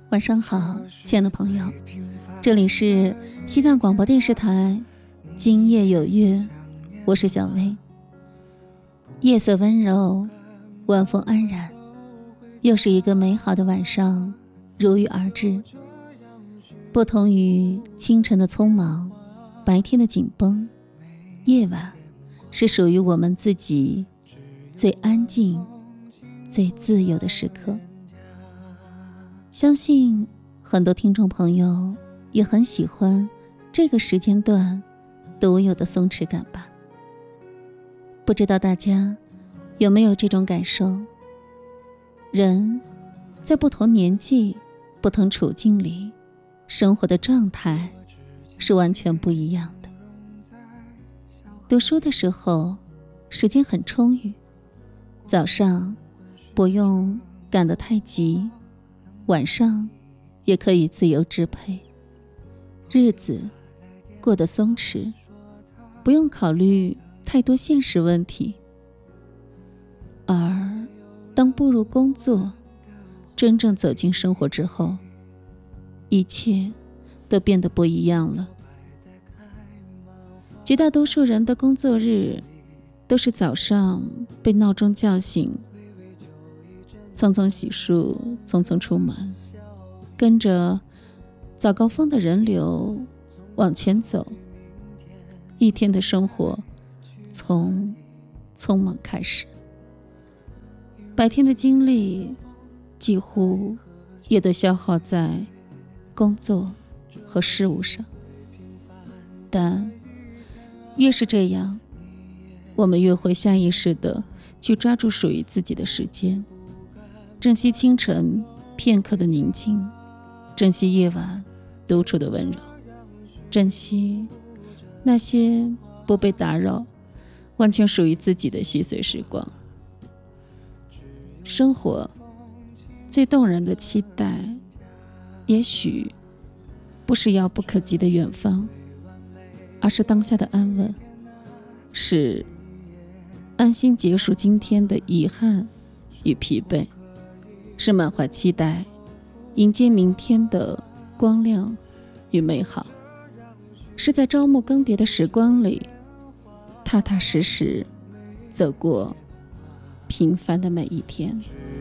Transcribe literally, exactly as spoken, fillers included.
晚上好，亲爱的朋友，这里是西藏广播电视台今夜有月，我是小薇。夜色温柔，晚风安然，又是一个美好的晚上如约而至。不同于清晨的匆忙，白天的紧绷，夜晚是属于我们自己最安静最自由的时刻。相信很多听众朋友也很喜欢这个时间段独有的松弛感吧。不知道大家有没有这种感受，人在不同年纪不同处境里生活的状态是完全不一样的。读书的时候时间很充裕，早上不用赶得太急，晚上也可以自由支配，日子过得松弛，不用考虑太多现实问题。而当步入工作，真正走进生活之后，一切都变得不一样了。绝大多数人的工作日都是早上被闹钟叫醒，匆匆洗漱，匆匆出门，跟着早高峰的人流往前走，一天的生活从匆忙开始。白天的精力几乎也都消耗在工作和事务上，但越是这样，我们越会下意识地去抓住属于自己的时间，珍惜清晨片刻的宁静，珍惜夜晚独处的温柔，珍惜那些不被打扰完全属于自己的细碎时光。生活最动人的期待，也许不是遥不可及的远方，而是当下的安稳，是安心结束今天的遗憾与疲惫，是满怀期待迎接明天的光亮与美好，是在朝暮更迭的时光里踏踏实实走过平凡的每一天。